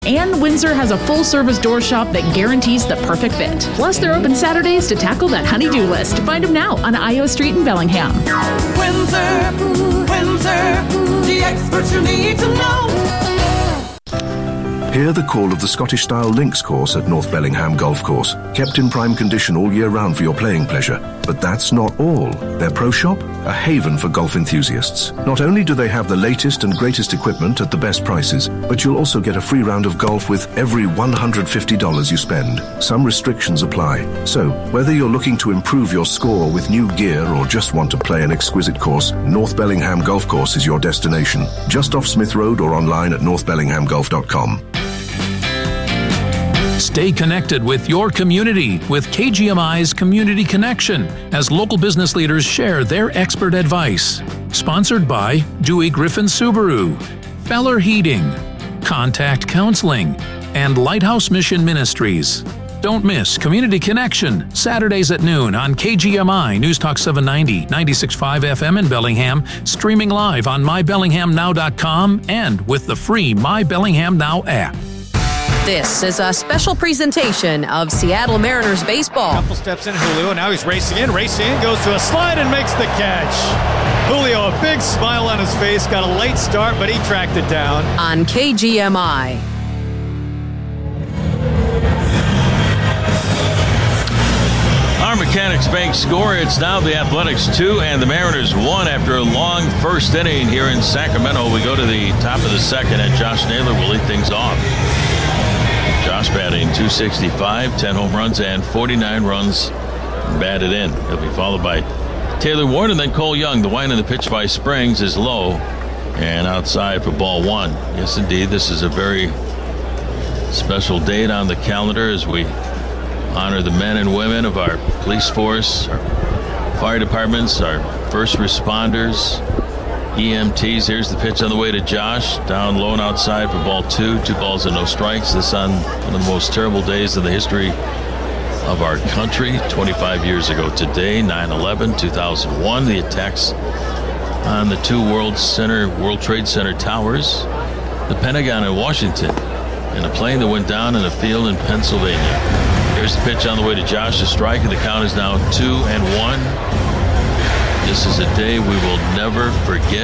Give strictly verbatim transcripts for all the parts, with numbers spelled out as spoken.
And Windsor has a full-service door shop that guarantees the perfect fit. Plus, they're open Saturdays to tackle that honey-do list. Find them now on Io Street in Bellingham. Windsor, Windsor, the experts you need to know. Hear the call of the Scottish-style links course at North Bellingham Golf Course. Kept in prime condition all year round for your playing pleasure. But that's not all. Their pro shop? A haven for golf enthusiasts. Not only do they have the latest and greatest equipment at the best prices, but you'll also get a free round of golf with every one hundred fifty dollars you spend. Some restrictions apply. So, whether you're looking to improve your score with new gear or just want to play an exquisite course, North Bellingham Golf Course is your destination. Just off Smith Road or online at north bellingham golf dot com. Stay connected with your community with K G M I's Community Connection as local business leaders share their expert advice. Sponsored by Dewey Griffin Subaru, Feller Heating, Contact Counseling, and Lighthouse Mission Ministries. Don't miss Community Connection, Saturdays at noon on K G M I News Talk seven ninety, ninety-six point five F M in Bellingham, streaming live on my bellingham now dot com and with the free My Bellingham Now app. This is a special presentation of Seattle Mariners baseball. Couple steps in, Julio. Now he's racing in, racing in, goes to a slide and makes the catch. Julio, a big smile on his face, got a late start, but he tracked it down. On K G M I. Our Mechanics Bank score, it's now the Athletics two and the Mariners one after a long first inning here in Sacramento. We go to the top of the second and Josh Naylor will lead things off. Josh batting two sixty-five, ten home runs and forty-nine runs batted in. He'll be followed by Taylor Ward and then Cole Young. The wind and the pitch by Springs is low and outside for ball one. Yes, indeed, this is a very special date on the calendar as we honor the men and women of our police force, our fire departments, our first responders, E M Ts. Here's the pitch on the way to Josh. Down low and outside for ball two. Two balls and no strikes. This on one of the most terrible days in the history of our country. twenty-five years ago today, nine eleven, two thousand one. The attacks on the two World Center, World Trade Center towers, the Pentagon in Washington, and a plane that went down in a field in Pennsylvania. Here's the pitch on the way to Josh. A strike, and the count is now two and one. This is a day we will never forget,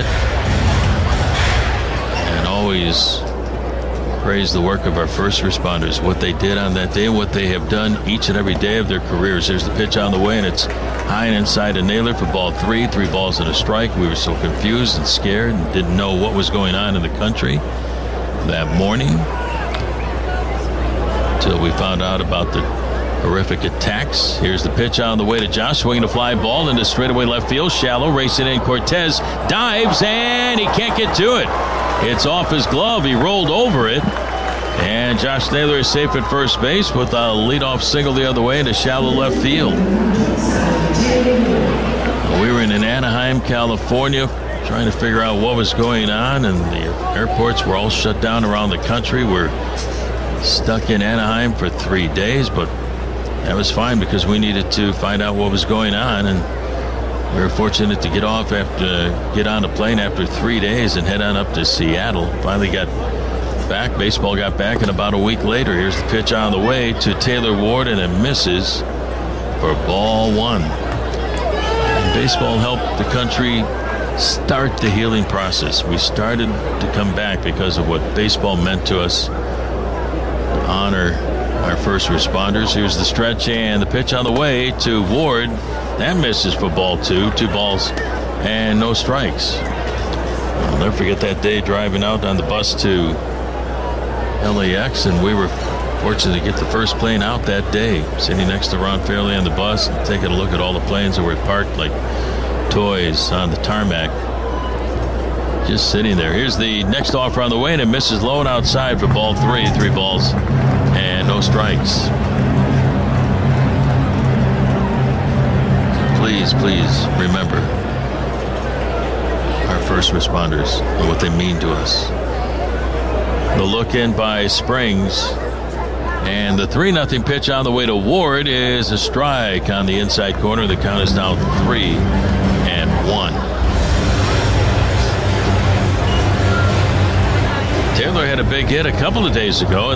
and always praise the work of our first responders, what they did on that day and what they have done each and every day of their careers. There's the pitch on the way, and it's high and inside to Naylor for ball three. Three balls and a strike. We were so confused and scared and didn't know what was going on in the country that morning until we found out about the horrific attacks. Here's the pitch on the way to Josh, swinging a fly ball into straightaway left field. Shallow, racing in. Cortez dives, and he can't get to it. It's off his glove. He rolled over it. And Josh Naylor is safe at first base with a leadoff single the other way into shallow left field. We were in Anaheim, California, trying to figure out what was going on, and the airports were all shut down around the country. We're stuck in Anaheim for three days, but that was fine because we needed to find out what was going on, and we were fortunate to get off after get on a plane after three days and head on up to Seattle. Finally got back. Baseball got back, and about a week later, here's the pitch on the way to Taylor Ward, and it misses for ball one. And baseball helped the country start the healing process. We started to come back because of what baseball meant to us. To honor our first responders. Here's the stretch and the pitch on the way to Ward. That misses for ball two. Two balls and no strikes. I'll never forget that day driving out on the bus to L A X, and we were fortunate to get the first plane out that day. Sitting next to Ron Fairley on the bus and taking a look at all the planes that were parked like toys on the tarmac. Just sitting there. Here's the next offer on the way, and it misses low and outside for ball three. Three balls and no strikes. Please, please remember our first responders and what they mean to us. The look in by Springs, and the three nothing pitch on the way to Ward is a strike on the inside corner. The count is now three and one. Taylor had a big hit a couple of days ago.